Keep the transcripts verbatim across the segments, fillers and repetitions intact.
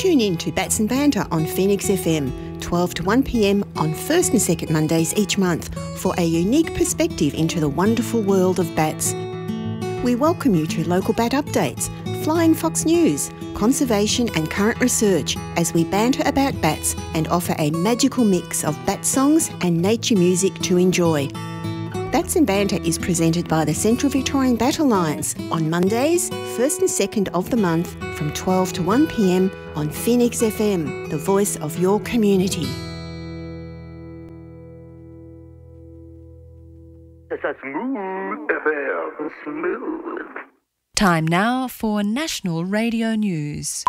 Tune in to Bats and Banter on Phoenix F M, twelve to one p m on first and second Mondays each month for a unique perspective into the wonderful world of bats. We welcome you to local bat updates, Flying Fox News, conservation and current research as we banter about bats and offer a magical mix of bat songs and nature music to enjoy. Bats and Banter is presented by the Central Victorian Bat Alliance on Mondays, first and second of the month from twelve to one p m on Phoenix F M, the voice of your community. It's a smooth F M, smooth. Time now for National Radio News.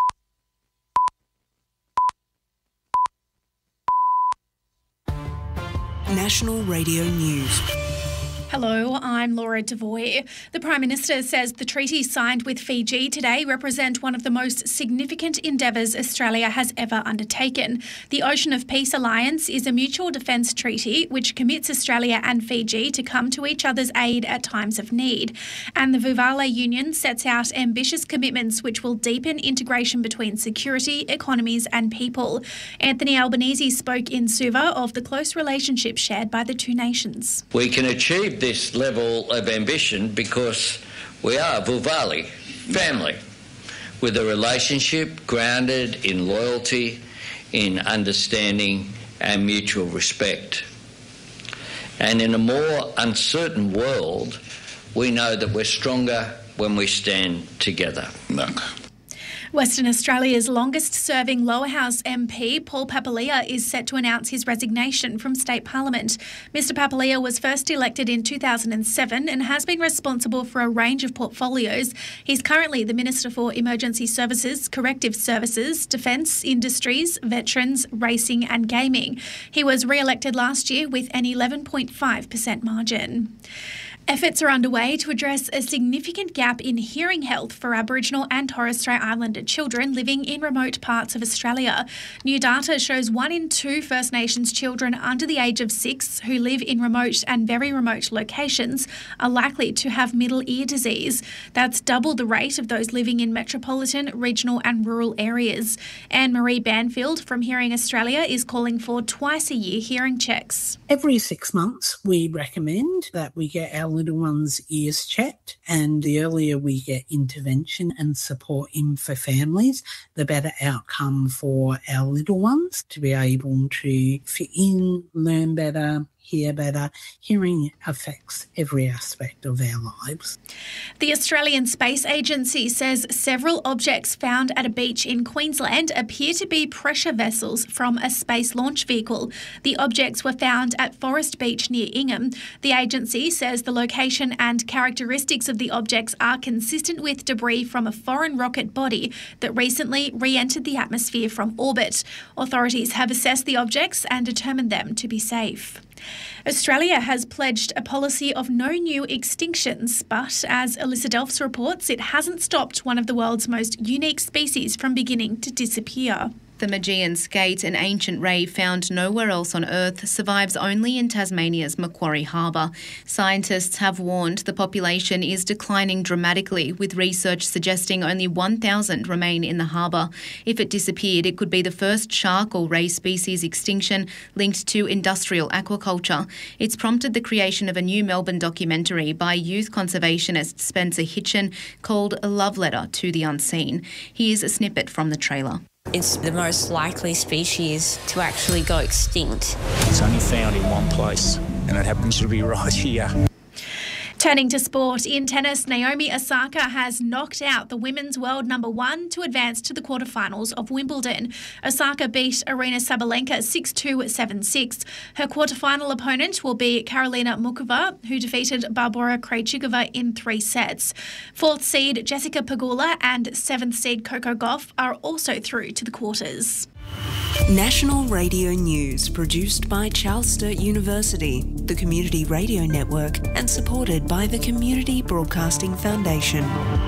National Radio News. Hello, I'm Laura Devoy. The Prime Minister says the treaties signed with Fiji today represent one of the most significant endeavours Australia has ever undertaken. The Ocean of Peace Alliance is a mutual defence treaty which commits Australia and Fiji to come to each other's aid at times of need. And the Vuvale Union sets out ambitious commitments which will deepen integration between security, economies and people. Anthony Albanese spoke in Suva of the close relationship shared by the two nations. We can achieve this level of ambition because we are Vuvale, family, with a relationship grounded in loyalty, in understanding and mutual respect. And in a more uncertain world, we know that we're stronger when we stand together. No. Western Australia's longest-serving Lower House M P, Paul Papalia, is set to announce his resignation from State Parliament. Mister Papalia was first elected in two thousand seven and has been responsible for a range of portfolios. He's currently the Minister for Emergency Services, Corrective Services, Defence, Industries, Veterans, Racing and Gaming. He was re-elected last year with an eleven point five percent margin. Efforts are underway to address a significant gap in hearing health for Aboriginal and Torres Strait Islander children living in remote parts of Australia. New data shows one in two First Nations children under the age of six who live in remote and very remote locations are likely to have middle ear disease. That's double the rate of those living in metropolitan, regional and rural areas. Anne-Marie Banfield from Hearing Australia is calling for twice a year hearing checks. Every six months we recommend that we get our little ones' ears checked, and the earlier we get intervention and support in for families, the better outcome for our little ones to be able to fit in, learn better, hear better. Hearing affects every aspect of our lives. The Australian Space Agency says several objects found at a beach in Queensland appear to be pressure vessels from a space launch vehicle. The objects were found at Forest Beach near Ingham. The agency says the location and characteristics of the objects are consistent with debris from a foreign rocket body that recently re-entered the atmosphere from orbit. Authorities have assessed the objects and determined them to be safe. Australia has pledged a policy of no new extinctions, but as Alyssa Delphs reports, it hasn't stopped one of the world's most unique species from beginning to disappear. The Magean skate, an ancient ray found nowhere else on Earth, survives only in Tasmania's Macquarie Harbour. Scientists have warned the population is declining dramatically, with research suggesting only one thousand remain in the harbour. If it disappeared, it could be the first shark or ray species extinction linked to industrial aquaculture. It's prompted the creation of a new Melbourne documentary by youth conservationist Spencer Hitchen called A Love Letter to the Unseen. Here's a snippet from the trailer. It's the most likely species to actually go extinct. It's only found in one place, and it happens to be right here. Turning to sport, in tennis, Naomi Osaka has knocked out the women's world number one to advance to the quarterfinals of Wimbledon. Osaka beat Aryna Sabalenka six two, seven six. Her quarterfinal opponent will be Karolina Muchova, who defeated Barbora Krejcikova in three sets. Fourth seed Jessica Pegula and seventh seed Coco Gauff are also through to the quarters. National Radio News, produced by Charles Sturt University, the Community Radio Network, and supported by the Community Broadcasting Foundation.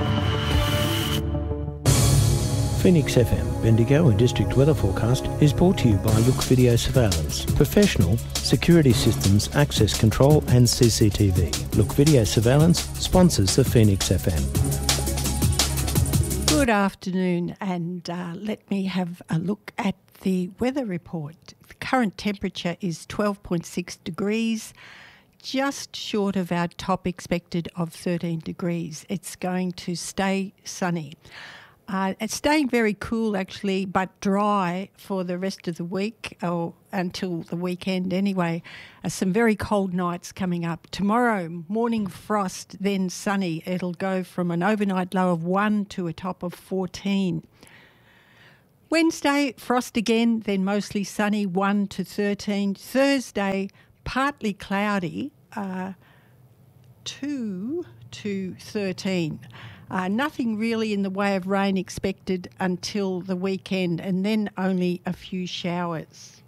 Phoenix F M, Bendigo and District Weather Forecast is brought to you by Look Video Surveillance, professional security systems, access control and C C T V. Look Video Surveillance sponsors the Phoenix F M. Good Good afternoon, and uh, let me have a look at the weather report. The current temperature is twelve point six degrees, just short of our top expected of thirteen degrees. It's going to stay sunny. Uh, it's staying very cool, actually, but dry for the rest of the week, or until the weekend anyway. Uh, some very cold nights coming up. Tomorrow, morning frost, then sunny. It'll go from an overnight low of one to a top of fourteen. Wednesday, frost again, then mostly sunny, one to thirteen. Thursday, partly cloudy, uh, two to thirteen. Uh, nothing really in the way of rain expected until the weekend, and then only a few showers.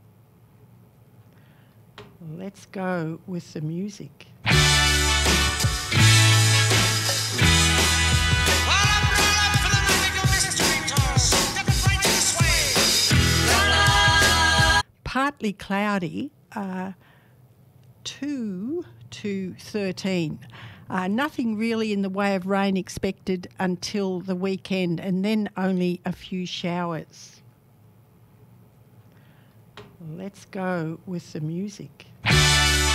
Let's go with the music. Partly cloudy, uh, two to thirteen. Uh, nothing really in the way of rain expected until the weekend, and then only a few showers. Let's go with the music.